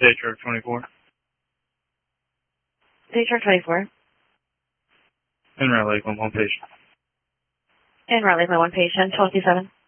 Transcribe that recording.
Day truck 24. Day truck 24. In Raleigh, one patient. In Raleigh, one patient, 1227.